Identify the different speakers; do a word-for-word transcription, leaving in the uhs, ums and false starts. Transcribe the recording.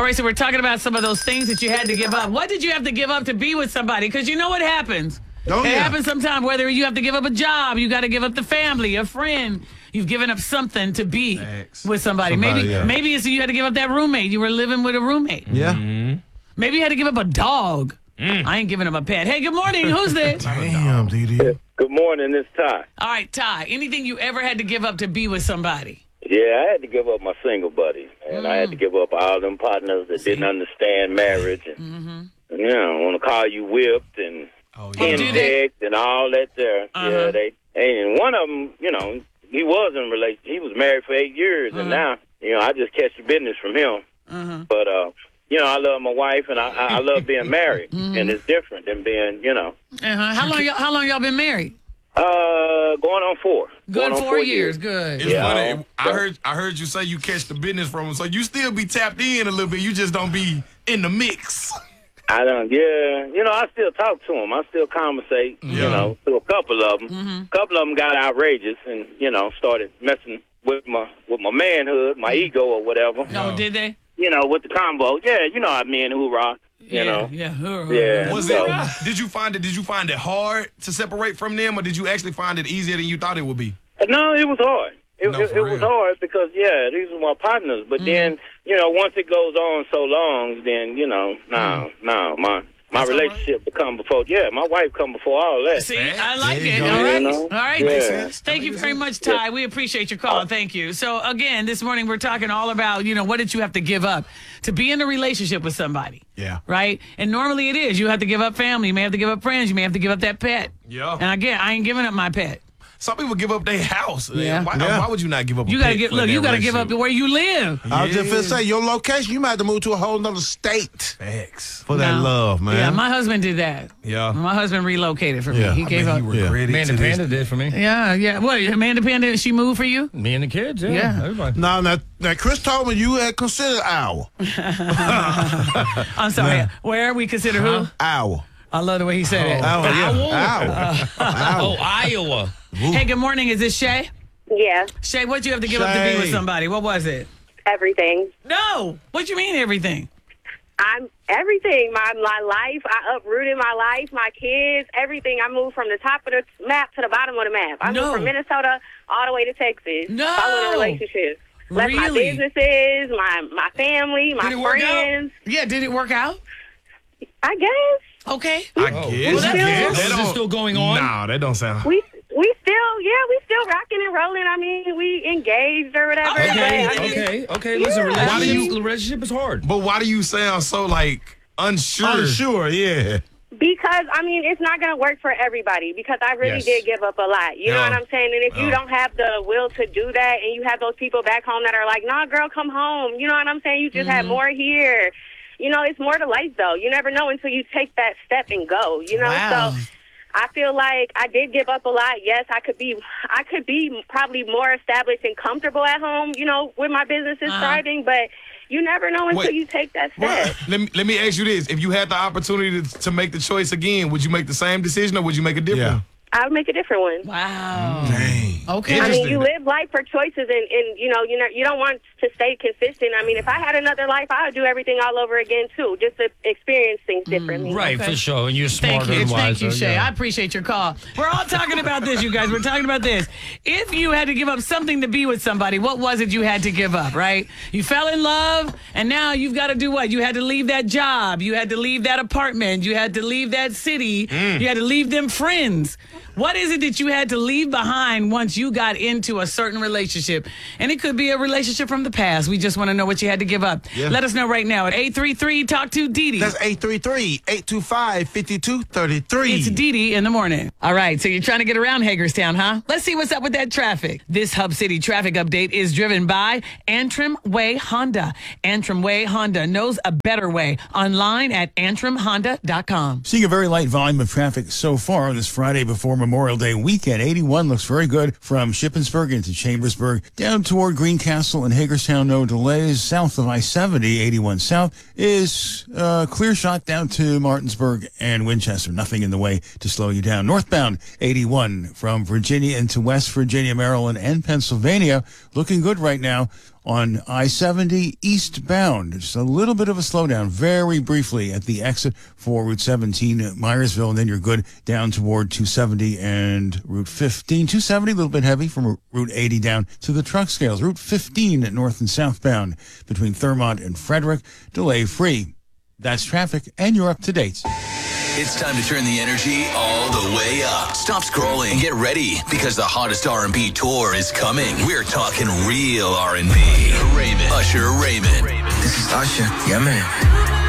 Speaker 1: right, so we're talking about some of those things that you had to give up. What did you have to give up to be with somebody? Because you know what happens.
Speaker 2: Oh,
Speaker 1: it
Speaker 2: yeah.
Speaker 1: happens sometimes, whether you have to give up a job, you got to give up the family, a friend. You've given up something to be
Speaker 2: Thanks.
Speaker 1: with somebody.
Speaker 2: Somebody,
Speaker 1: maybe
Speaker 2: yeah.
Speaker 1: maybe it's you had to give up that roommate. You were living with a roommate.
Speaker 2: Yeah.
Speaker 3: Mm-hmm.
Speaker 1: Maybe you had to give up a dog.
Speaker 3: Mm.
Speaker 1: I ain't giving up a pet. Hey, good morning. Who's this?
Speaker 2: Damn, D D.
Speaker 4: Good morning, it's Ty.
Speaker 1: All right, Ty. Anything you ever had to give up to be with somebody?
Speaker 4: Yeah, I had to give up my single buddies, and I had to give up all them partners that didn't understand marriage, and
Speaker 1: Mm-hmm.
Speaker 4: you know, want to call you whipped and
Speaker 2: Oh,
Speaker 1: Oh, do they?
Speaker 4: insect and all that there.
Speaker 1: Uh-huh.
Speaker 4: Yeah, they and one of them, you know, he was in a relation. He was married for eight years, and now, you know, I just catch the business from him.
Speaker 1: Uh-huh.
Speaker 4: But uh, you know, I love my wife, and I, I I love being married, and it's different than being, you know,
Speaker 1: Uh-huh. How long y'all, how long y'all been married?
Speaker 4: uh, going on four.
Speaker 1: Good
Speaker 4: Going on
Speaker 1: four, years. Good.
Speaker 3: It's
Speaker 4: Yeah.
Speaker 3: funny. I heard I heard you say you catch the business from him, so you still be tapped in a little bit. You just don't be in the mix.
Speaker 4: I don't, yeah. You know, I still talk to them. I still conversate, you
Speaker 3: Yeah.
Speaker 4: know, to a couple of them.
Speaker 1: Mm-hmm.
Speaker 4: A couple of them got outrageous and, you know, started messing with my with my manhood, my ego or whatever.
Speaker 1: Oh, did they?
Speaker 4: You know, with the combo. Yeah, you know how men hoorah, you
Speaker 1: yeah,
Speaker 4: know.
Speaker 1: Yeah.
Speaker 4: Yeah.
Speaker 3: Was
Speaker 4: So-
Speaker 3: it? Did you find it? Did you find it hard to separate from them, or did you actually find it easier than you thought it would be?
Speaker 4: No, it was hard. It,
Speaker 3: No,
Speaker 4: it,
Speaker 3: for
Speaker 4: it was
Speaker 3: real.
Speaker 4: hard because, yeah, these were my partners. But then, you know, once it goes on so long, then, you know, no, no, my my
Speaker 3: That's all right.
Speaker 4: relationship will come before, yeah, my wife come before all that.
Speaker 1: See, I like
Speaker 2: There you
Speaker 1: it.
Speaker 2: go.
Speaker 1: All right.
Speaker 4: You know?
Speaker 1: All right.
Speaker 4: Yeah.
Speaker 1: Makes sense. Thank you very much, Ty. We appreciate your call. Thank you. So, again, this morning we're talking all about, you know, what did you have to give up to be in a relationship with somebody?
Speaker 2: Yeah.
Speaker 1: Right? And normally it is. You have to give up family. You may have to give up friends. You may have to give up that pet.
Speaker 3: Yeah.
Speaker 1: And again, I ain't giving up my pet.
Speaker 3: Some people give up their house.
Speaker 1: Yeah.
Speaker 3: Why,
Speaker 2: Yeah.
Speaker 3: why would you not give up?
Speaker 1: You
Speaker 3: a
Speaker 1: got to
Speaker 3: pet
Speaker 1: get,
Speaker 3: for
Speaker 1: look,
Speaker 3: that
Speaker 1: you got to give up
Speaker 3: relationship?
Speaker 1: where you live.
Speaker 2: I was just
Speaker 3: Yeah.
Speaker 2: finna say, your location, you might have to move to a whole nother state
Speaker 3: Facts.
Speaker 2: for that
Speaker 1: No.
Speaker 2: love, man.
Speaker 1: Yeah, my husband did that.
Speaker 3: Yeah.
Speaker 1: My husband relocated for me.
Speaker 2: Yeah.
Speaker 1: He
Speaker 2: I
Speaker 1: gave
Speaker 3: Man,
Speaker 1: up.
Speaker 3: you regret it
Speaker 5: Amanda
Speaker 3: to this-
Speaker 5: Panda did for me.
Speaker 1: Yeah, yeah. What, Amanda Panda, she moved for you?
Speaker 5: Me and the kids, yeah.
Speaker 1: Yeah.
Speaker 5: Everybody.
Speaker 2: Now, now, now, Chris told me you had considered Owl.
Speaker 1: I'm sorry. Where we consider who?
Speaker 2: Owl.
Speaker 1: I love the way he said it.
Speaker 2: Owl, yeah. Owl. Owl.
Speaker 5: Oh, Iowa.
Speaker 1: Hey, good morning. Is this Shay?
Speaker 6: Yeah,
Speaker 1: Shay, what'd you have to give up to be with
Speaker 2: Shay.
Speaker 1: somebody? What was it?
Speaker 6: everything.
Speaker 1: No. What you mean everything?
Speaker 6: I'm everything. My my life. I uprooted my life, my kids, everything. I moved from the top of the map to the bottom of the map. I
Speaker 1: No.
Speaker 6: moved from Minnesota all the way to Texas.
Speaker 1: No.
Speaker 6: Following a relationship. Left my
Speaker 1: Really?
Speaker 6: businesses, my my family, my
Speaker 1: Did it work
Speaker 6: friends.
Speaker 1: Yeah, did it work out?
Speaker 6: I guess
Speaker 1: Okay.
Speaker 3: I guess.
Speaker 6: Well,
Speaker 3: I
Speaker 6: that's-
Speaker 3: guess.
Speaker 5: Is
Speaker 3: That
Speaker 5: it
Speaker 3: don't-
Speaker 5: still going on?
Speaker 3: Nah, that don't sound.
Speaker 6: we we still yeah we still rocking and rolling. I mean we engaged or whatever.
Speaker 1: Okay,
Speaker 6: but, I mean,
Speaker 5: Okay, okay. Listen,
Speaker 6: Yeah.
Speaker 3: Why do
Speaker 5: relationship,
Speaker 3: you-
Speaker 5: relationship is hard.
Speaker 3: But why do you sound so like unsure?
Speaker 2: Unsure, yeah.
Speaker 6: Because, I mean, it's not going to work for everybody because I really
Speaker 5: Yes.
Speaker 6: did give up a lot. You know
Speaker 3: Yeah.
Speaker 6: what I'm saying? And if you
Speaker 3: Yeah.
Speaker 6: don't have the will to do that and you have those people back home that are like, nah, girl, come home. You know what I'm saying? You just have more here. You know, it's more to life, though. You never know until you take that step and go, you know?
Speaker 1: Wow.
Speaker 6: So I feel like I did give up a lot. Yes, I could be I could be probably more established and comfortable at home, you know, with my businesses
Speaker 1: Uh-huh.
Speaker 6: thriving, but you never know until
Speaker 3: Wait.
Speaker 6: you take that step.
Speaker 3: Well, let me let me ask you this: if you had the opportunity to, to make the choice again, would you make the same decision or would you make a different?
Speaker 2: Yeah.
Speaker 3: one?
Speaker 6: I would make a different one.
Speaker 1: Wow.
Speaker 2: Dang.
Speaker 1: Okay.
Speaker 6: I mean,
Speaker 3: Interesting.
Speaker 6: you live life for choices, and, and you know, you know, you don't want to stay consistent. I mean, if I had another life, I would do everything all over again too, just to experience things differently.
Speaker 5: Right,
Speaker 1: Okay.
Speaker 5: for sure. And you're
Speaker 1: Thank
Speaker 5: smarter
Speaker 1: you.
Speaker 5: and
Speaker 1: Thank
Speaker 5: wiser.
Speaker 1: you, Shay.
Speaker 5: yeah.
Speaker 1: I appreciate your call. We're all talking about this, you guys. We're talking about this. If you had to give up something to be with somebody, what was it you had to give up, right? You fell in love, and now you've got to do what? You had to leave that job. You had to leave that apartment. You had to leave that city. You had to leave them friends. What is it that you had to leave behind once you got into a certain relationship? And it could be a relationship from the past. We just want to know what you had to give up.
Speaker 2: Yeah.
Speaker 1: Let us know right now at eight three three talk to Dee
Speaker 2: That's eight three three, eight two five, five two three three.
Speaker 1: It's Dee Dee in the morning. All right, so you're trying to get around Hagerstown, huh? Let's see what's up with that traffic. This Hub City traffic update is driven by Antrim Way Honda. Antrim Way Honda knows a better way. Online at antrim honda dot com.
Speaker 7: Seeing a very light volume of traffic so far this Friday before Memorial Day weekend. eighty-one looks very good from Shippensburg into Chambersburg down toward Greencastle and Hagerstown. No delays. South of I seventy, eighty-one South is uh, clear shot down to Martinsburg and Winchester. Nothing in the way to slow you down. Northbound eighty-one from Virginia into West Virginia, Maryland, and Pennsylvania. Looking good right now. On I seventy eastbound, just a little bit of a slowdown very briefly at the exit for Route seventeen at Myersville, and then you're good down toward two seventy and Route fifteen. two seventy, a little bit heavy from Route eighty down to the truck scales. Route fifteen at north and southbound between Thurmont and Frederick, delay free. That's traffic, and you're up to date.
Speaker 8: It's time to turn the energy all the way up. Stop scrolling and get ready because the hottest R and B tour is coming. We're talking real R and B. Raymond, Usher Raymond.
Speaker 9: This is Usher. Yeah, man.